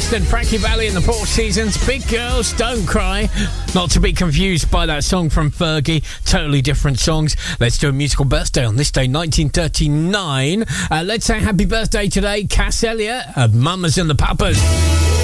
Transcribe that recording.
Kingston, Frankie Valli and the Four Seasons. Big Girls Don't Cry. Not to be confused by that song from Fergie. Totally different songs. Let's do a musical birthday on this day, 1939. Let's say happy birthday today, Cass Elliot of Mamas and the Papas.